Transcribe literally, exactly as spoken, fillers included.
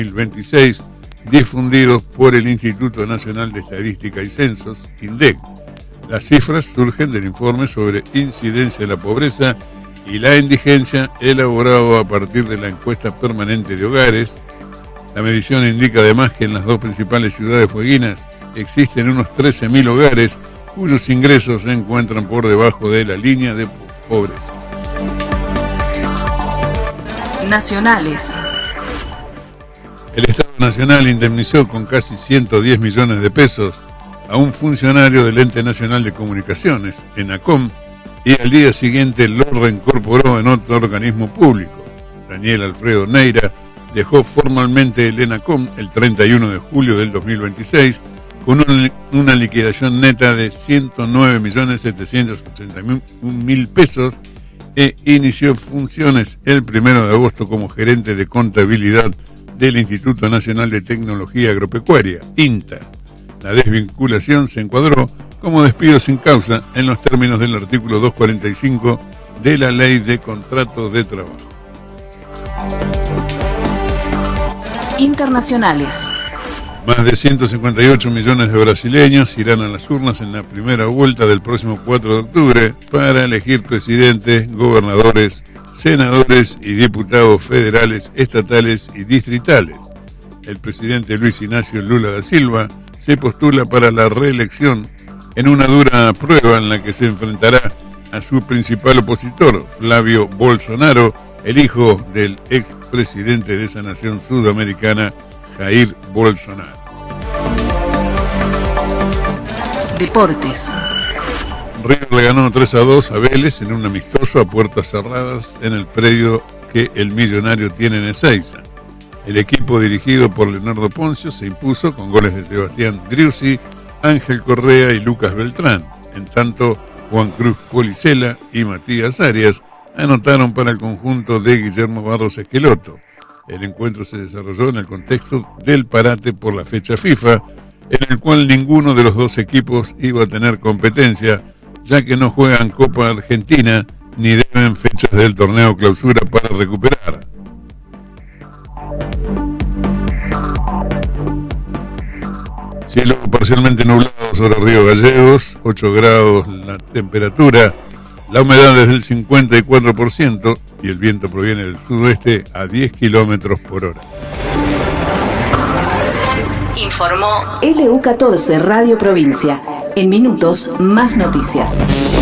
mil veintiséis, difundidos por el Instituto Nacional de Estadística y Censos, INDEC. Las cifras surgen del informe sobre incidencia de la pobreza y la indigencia elaborado a partir de la encuesta permanente de hogares. La medición indica además que en las dos principales ciudades fueguinas existen unos trece mil hogares cuyos ingresos se encuentran por debajo de la línea de pobreza. Nacionales. El Estado Nacional indemnizó con casi ciento diez millones de pesos a un funcionario del Ente Nacional de Comunicaciones, ENACOM, y al día siguiente lo reincorporó en otro organismo público. Daniel Alfredo Neira dejó formalmente el ENACOM el treinta y uno de julio del dos mil veintiséis con una liquidación neta de ciento nueve millones setecientos ochenta y un mil pesos e inició funciones el primero de agosto como gerente de contabilidad del Instituto Nacional de Tecnología Agropecuaria, INTA. La desvinculación se encuadró como despido sin causa en los términos del artículo doscientos cuarenta y cinco de la Ley de Contrato de Trabajo. Internacionales. Más de ciento cincuenta y ocho millones de brasileños irán a las urnas en la primera vuelta del próximo cuatro de octubre para elegir presidentes, gobernadores, senadores y diputados federales, estatales y distritales. El presidente Luis Ignacio Lula da Silva se postula para la reelección en una dura prueba en la que se enfrentará a su principal opositor, Flavio Bolsonaro, el hijo del expresidente de esa nación sudamericana, Jair Bolsonaro. Deportes. River le ganó tres a dos a Vélez en un amistoso a puertas cerradas en el predio que el Millonario tiene en Ezeiza. El equipo dirigido por Leonardo Poncio se impuso con goles de Sebastián Driussi, Ángel Correa y Lucas Beltrán. En tanto, Juan Cruz Policela y Matías Arias anotaron para el conjunto de Guillermo Barros Esqueloto. El encuentro se desarrolló en el contexto del parate por la fecha FIFA, en el cual ninguno de los dos equipos iba a tener competencia, ya que no juegan Copa Argentina ni deben fechas del torneo clausura para recuperar. Cielo parcialmente nublado sobre Río Gallegos, ocho grados la temperatura, la humedad es del cincuenta y cuatro por ciento y el viento proviene del sudoeste a diez kilómetros por hora. Informó L U catorce Radio Provincia. En minutos, más noticias.